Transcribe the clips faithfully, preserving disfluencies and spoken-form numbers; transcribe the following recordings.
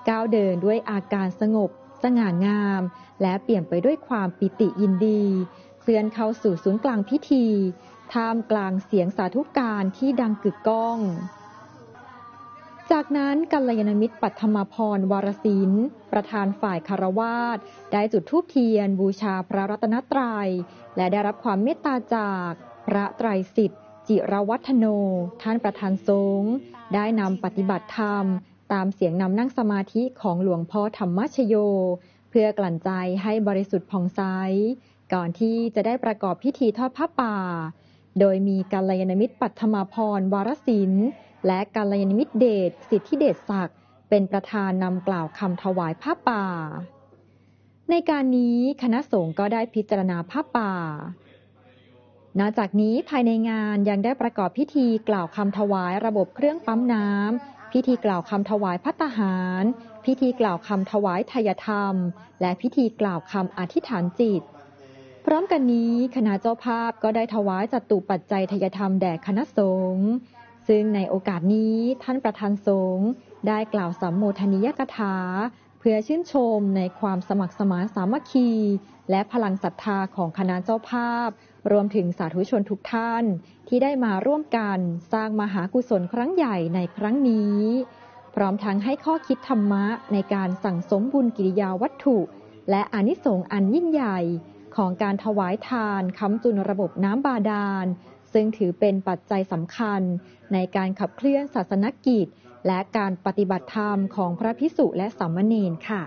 ก้าวเดินด้วยอาการสงบสง่างามและเปลี่ยนไปด้วยความปิติยินดีเคลื่อนเข้าสู่ศูนย์กลางพิธีท่ามกลางเสียงสาธุการที่ดังกึกก้องจากนั้นกัลยาณมิตรปัทมาพรวรศิลป์ประธานฝ่ายคฤหัสถ์ได้จุดธูปเทียนบูชาพระรัตนตรัยและได้รับความเมตตาจากพระไตรสิทธิ์จิรวัฒโนท่านประธานสงฆ์ได้นำปฏิบัติธรรมตามเสียงนำนั่งสมาธิของหลวงพ่อธรรมชโยเพื่อกลั่นใจให้บริสุทธิ์ผ่องใสก่อนที่จะได้ประกอบพิธีทอดผ้าป่าโดยมีกัลยาณมิตรปัทมาพรวรศิลป์และกัลยาณมิตรเดชสิทธิเดชศักดิ์เป็นประธานนำกล่าวคำถวายผ้าป่าในการนี้คณะสงฆ์ก็ได้พิจารณาผ้าป่านอกจากนี้ภายในงานยังได้ประกอบพิธีกล่าวคำถวายระบบเครื่องปั๊มน้ำพิธีกล่าวคำถวายภัตตาหารพิธีกล่าวคำถวายไทยธรรมและพิธีกล่าวคำอธิษฐานจิตพร้อมกันนี้คณะเจ้าภาพก็ได้ถวายจตุปัจจัยไทยธรรมแด่คณะสงฆ์ซึ่งในโอกาสนี้ท่านประธานสงฆ์ได้กล่าวสัมโมทนียกถาเพื่อชื่นชมในความสมัครสมานสามัคคีและพลังศรัทธาของคณะเจ้าภาพรวมถึงสาธุชนทุกท่านที่ได้มาร่วมกันสร้างมหากุศลครั้งใหญ่ในครั้งนี้พร้อมทั้งให้ข้อคิดธรรมะในการสั่งสมบุญกิริยาวัตถุและอานิสงส์อันยิ่งใหญ่ของการถวายทานค้ำจุนระบบน้ำบาดาลซึ่งถือเป็นปัจจัยสำคัญในการขับเคลื่อนศาสนกิจและการปฏิบัติธรรมของพระภิกษุและสามเณรค่ะ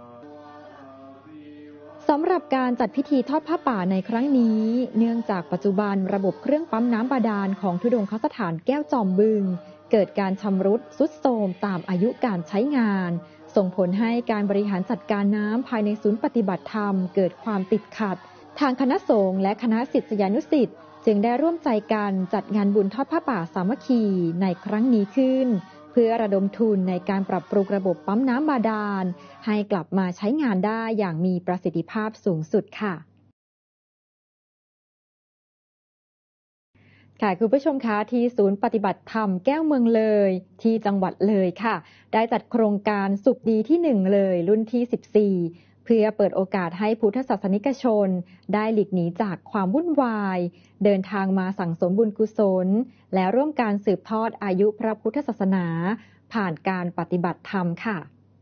สำหรับการจัดพิธีทอดผ้าป่าในครั้งนี้เนื่องจากปัจจุบันระบบเครื่องปั๊มน้ำบาดาลของธุดงคสถานแก้วจอมบึงเกิดการชำรุดทรุดโทรมตามอายุการใช้งานส่งผลให้การบริหารจัดการน้ำภายในศูนย์ปฏิบัติธรรมเกิดความติดขัดทางคณะสงฆ์และคณะศิษยานุศิษย์จึงได้ร่วมใจกันจัดงานบุญทอดผ้าป่าสามัคคีในครั้งนี้ขึ้นเพื่อระดมทุนในการปรับปรุงระบบปั๊มน้ำบาดาลให้กลับมาใช้งานได้อย่างมีประสิทธิภาพสูงสุดค่ะค่ะคุณผู้ชมคะที่ศูนย์ปฏิบัติธรรมแก้วเมืองเลยที่จังหวัดเลยค่ะได้จัดโครงการสุขดีที่หนึ่งเลยรุ่นที่สิบสี่เพื่อเปิดโอกาสให้พุทธศาสนิกชนได้หลีกหนีจากความวุ่นวายเดินทางมาสั่งสมบุญกุศลและร่วมการสืบทอดอายุพระพุทธศาสนาผ่านการปฏิบัติธรรมค่ะ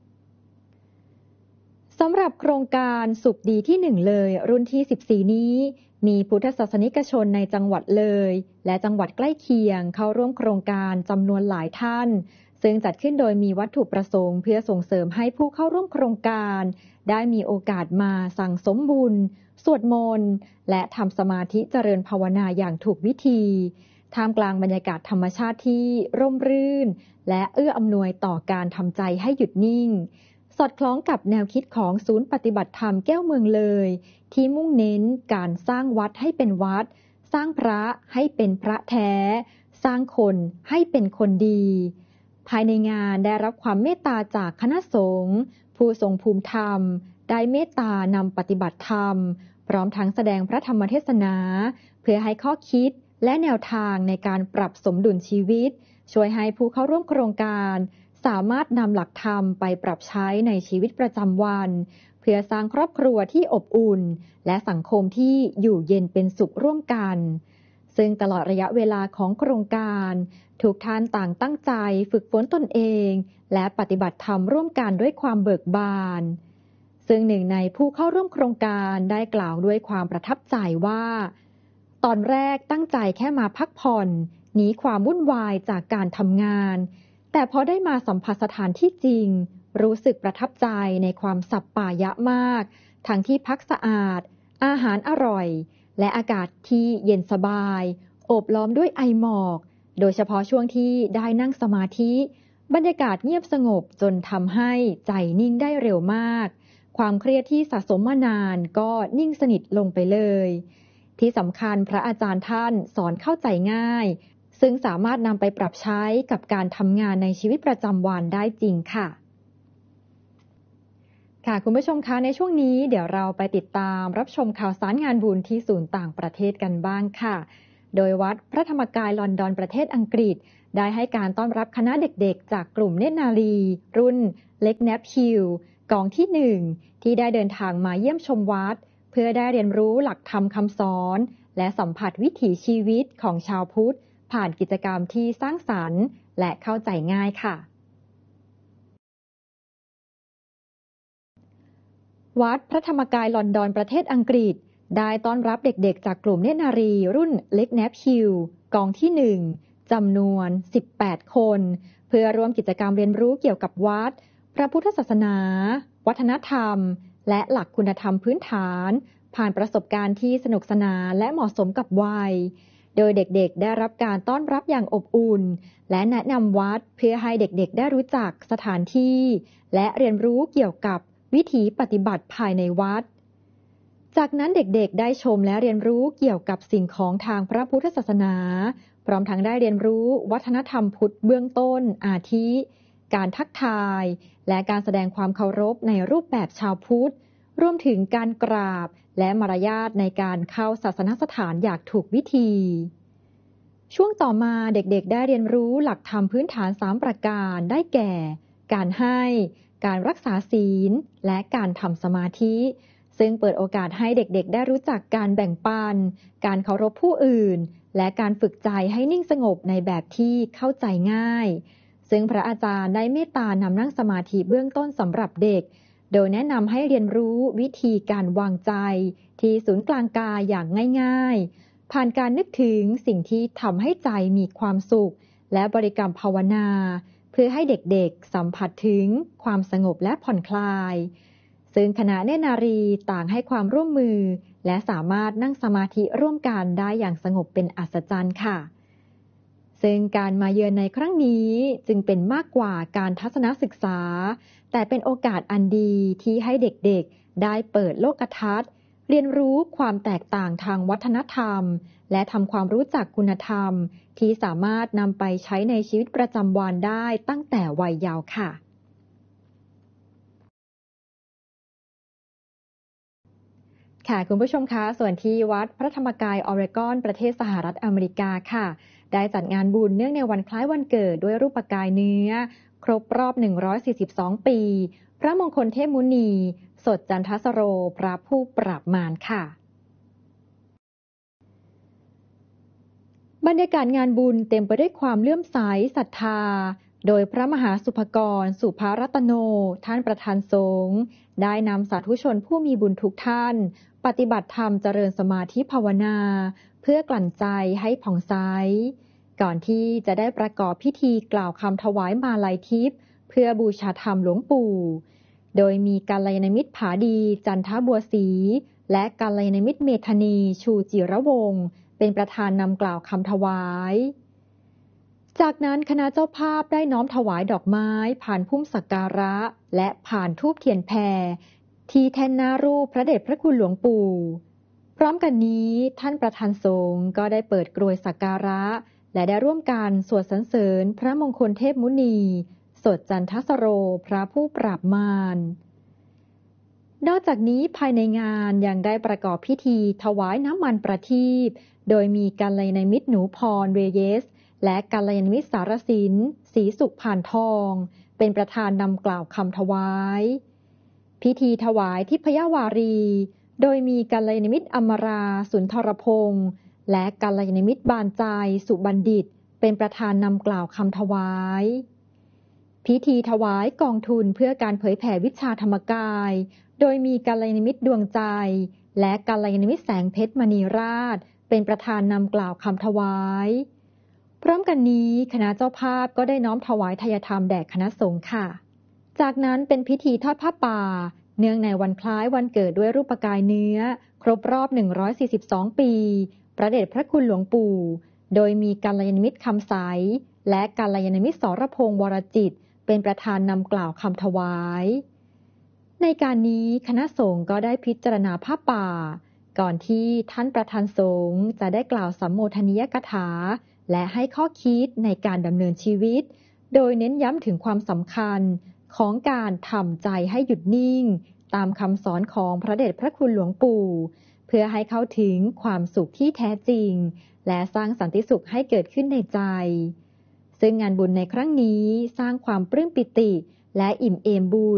สำหรับโครงการสุขดีที่หนึ่งเลยรุ่นที่สิบสี่นี้มีพุทธศาสนิกชนในจังหวัดเลยและจังหวัดใกล้เคียงเข้าร่วมโครงการจำนวนหลายท่านซึ่งจัดขึ้นโดยมีวัตถุประสงค์เพื่อส่งเสริมให้ผู้เข้าร่วมโครงการได้มีโอกาสมาสั่งสมบุญสวดมนต์และทำสมาธิเจริญภาวนาอย่างถูกวิธีท่ามกลางบรรยากาศธรรมชาติที่ร่มรื่นและเอื้ออำนวยต่อการทำใจให้หยุดนิ่งสอดคล้องกับแนวคิดของศูนย์ปฏิบัติธรรมแก้วเมืองเลยที่มุ่งเน้นการสร้างวัดให้เป็นวัดสร้างพระให้เป็นพระแท้สร้างคนให้เป็นคนดีภายในงานได้รับความเมตตาจากคณะสงฆ์ผู้ทรงภูมิธรรมได้เมตตานำปฏิบัติธรรมพร้อมทั้งแสดงพระธรรมเทศนาเพื่อให้ข้อคิดและแนวทางในการปรับสมดุลชีวิตช่วยให้ผู้เข้าร่วมโครงการสามารถนำหลักธรรมไปปรับใช้ในชีวิตประจำวันเพื่อสร้างครอบครัวที่อบอุ่นและสังคมที่อยู่เย็นเป็นสุขร่วมกันซึ่งตลอดระยะเวลาของโครงการทุกท่านต่างตั้งใจฝึกฝนตนเองและปฏิบัติธรรมร่วมกันด้วยความเบิกบานซึ่งหนึ่งในผู้เข้าร่วมโครงการได้กล่าวด้วยความประทับใจว่าตอนแรกตั้งใจแค่มาพักผ่อนหนีความวุ่นวายจากการทำงานแต่พอได้มาสัมผัสสถานที่จริงรู้สึกประทับใจในความสัปปายะมากทั้งที่พักสะอาดอาหารอร่อยและอากาศที่เย็นสบายโอบล้อมด้วยไอหมอกโดยเฉพาะช่วงที่ได้นั่งสมาธิบรรยากาศเงียบสงบจนทำให้ใจนิ่งได้เร็วมากความเครียดที่สะสมมานานก็นิ่งสนิทลงไปเลยที่สำคัญพระอาจารย์ท่านสอนเข้าใจง่ายซึ่งสามารถนำไปปรับใช้กับการทำงานในชีวิตประจำวันได้จริงค่ะค่ะคุณผู้ชมคะในช่วงนี้เดี๋ยวเราไปติดตามรับชมข่าวสารงานบุญที่ศูนย์ต่างประเทศกันบ้างค่ะโดยวัดพระธรรมกายลอนดอนประเทศอังกฤษได้ให้การต้อนรับคณะเด็กๆจากกลุ่มเนตรนารีรุ่นเล็กแนบฮิลกองที่หนึ่งที่ได้เดินทางมาเยี่ยมชมวัดเพื่อได้เรียนรู้หลักธรรมคำสอนและสัมผัสวิถีชีวิตของชาวพุทธผ่านกิจกรรมที่สร้างสรรค์และเข้าใจง่ายค่ะวัดพระธรรมกายลอนดอนประเทศอังกฤษได้ต้อนรับเด็กๆจากกลุ่มเนตรนารีรุ่นเล็กแนบฮิลกองที่หนึ่งจำนวนสิบแปดคนเพื่อร่วมกิจกรรมเรียนรู้เกี่ยวกับวัดพระพุทธศาสนาวัฒนธรรมและหลักคุณธรรมพื้นฐานผ่านประสบการณ์ที่สนุกสนานและเหมาะสมกับวัยโดยเด็กๆได้รับการต้อนรับอย่างอบอุ่นและแนะนำวัดเพื่อให้เด็กๆได้รู้จักสถานที่และเรียนรู้เกี่ยวกับวิถีปฏิบัติภายในวัดจากนั้นเด็กๆได้ชมและเรียนรู้เกี่ยวกับสิ่งของทางพระพุทธศาสนาพร้อมทั้งได้เรียนรู้วัฒนธรรมพุทธเบื้องต้นอาทิการทักทายและการแสดงความเคารพในรูปแบบชาวพุทธรวมถึงการกราบและมารยาทในการเข้าศาสนสถานอย่างถูกวิธีช่วงต่อมาเด็กๆได้เรียนรู้หลักธรรมพื้นฐานสามประการได้แก่ การให้การรักษาศีลและการทำสมาธิซึ่งเปิดโอกาสให้เด็กๆได้รู้จักการแบ่งปันการเคารพผู้อื่นและการฝึกใจให้นิ่งสงบในแบบที่เข้าใจง่ายซึ่งพระอาจารย์ได้เมตตานำนั่งสมาธิเบื้องต้นสำหรับเด็กโดยแนะนำให้เรียนรู้วิธีการวางใจที่ศูนย์กลางกายอย่างง่ายๆผ่านการนึกถึงสิ่งที่ทำให้ใจมีความสุขและบริกรรมภาวนาเพื่อให้เด็กๆสัมผัสถึงความสงบและผ่อนคลายซึ่งคณะเนตรนารีต่างให้ความร่วมมือและสามารถนั่งสมาธิร่วมกันได้อย่างสงบเป็นอัศจรรย์ค่ะซึ่งการมาเยือนในครั้งนี้จึงเป็นมากกว่าการทัศนศึกษาแต่เป็นโอกาสอันดีที่ให้เด็กๆได้เปิดโลกทัศน์เรียนรู้ความแตกต่างทางวัฒนธรรมและทำความรู้จักคุณธรรมที่สามารถนำไปใช้ในชีวิตประจำวันได้ตั้งแต่วัยเยาว์ค่ะค่ะคุณผู้ชมคะส่วนที่วัดพระธรรมกายออริกอนประเทศสหรัฐอเมริกาค่ะได้จัดงานบุญเนื่องในวันคล้ายวันเกิดด้วยรูปกายเนื้อครบรอบหนึ่งร้อยสี่สิบสองปีพระมงคลเทพมุนีสดจันทสโรพระผู้ปราบมารค่ะบรรยากาศงานบุญเต็มไปด้วยความเลื่อมใสศรัทธาโดยพระมหาสุภกรสุภรัตโนท่านประธานสงฆ์ได้นำสาธุชนผู้มีบุญทุกท่านปฏิบัติธรรมเจริญสมาธิภาวนาเพื่อกลั่นใจให้ผ่องใสก่อนที่จะได้ประกอบพิธีกล่าวคำถวายมาลัยทิพย์เพื่อบูชาธรรมหลวงปู่โดยมีกัลยาณมิตรผาดีจันทบัวศรีและกัลยาณมิตรเมธานีชูจิรวงศ์เป็นประธานนำกล่าวคำถวายจากนั้นคณะเจ้าภาพได้น้อมถวายดอกไม้ผ่านพุ่มสักการะและผ่านธูปเทียนแพรที่แท่นหน้ารูปพระเดชพระคุณหลวงปู่พร้อมกันนี้ท่านประธานสงฆ์ก็ได้เปิดกรวยสักการะและได้ร่วมกันสวดสรรเสริญพระมงคลเทพมุนีสดจันทสโรพระผู้ปราบมารนอกจากนี้ภายในงานยังได้ประกอบพิธีถวายน้ำมันประทีปโดยมีกัลยาณมิตรหนูพรเรเยสและกัลยาณมิตรสารสินศรีสุขผ่านทองเป็นประธานนำกล่าวคำถวายพิธีถวายทิพยวารีโดยมีกัลยาณมิตรอมราสุนทรพงษ์และกัลยาณมิตรบานใจสุบัณฑิตเป็นประธานนำกล่าวคำถวายพิธีถวายกองทุนเพื่อการเผยแผ่วิชาธรรมกายโดยมีกัลยาณมิตรดวงใจและกัลยาณมิตรแสงเพชรมณีราชเป็นประธานนำกล่าวคำถวายพร้อมกันนี้คณะเจ้าภาพก็ได้น้อมถวายทายธรรมแด่คณะสงฆ์ค่ะจากนั้นเป็นพิธีทอดผ้าป่าเนื่องในวันคล้ายวันเกิดด้วยรูปกายเนื้อครบรอบหนึ่งร้อยสี่สิบสองปีพระเดชพระคุณหลวงปู่โดยมีกัลยาณมิตรคำใสและกัลยาณมิตรสรพงษ์วรจิตเป็นประธานนำกล่าวคำถวายในการนี้คณะสงฆ์ก็ได้พิจารณาผ้าป่าก่อนที่ท่านประธานสงฆ์จะได้กล่าวสัมโมทนียกถาและให้ข้อคิดในการดำเนินชีวิตโดยเน้นย้ำถึงความสำคัญของการทำใจให้หยุดนิ่งตามคำสอนของพระเดชพระคุณหลวงปู่เพื่อให้เข้าถึงความสุขที่แท้จริงและสร้างสันติสุขให้เกิดขึ้นในใจซึ่งงานบุญในครั้งนี้สร้างความปลื้มปิติและอิ่มเอมบุ